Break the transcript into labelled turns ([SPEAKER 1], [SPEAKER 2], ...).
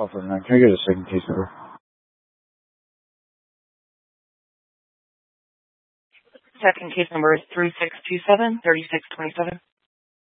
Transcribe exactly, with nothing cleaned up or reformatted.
[SPEAKER 1] Call for nine. Can I get a second case number?
[SPEAKER 2] Second case number is three six two seven, three six two seven.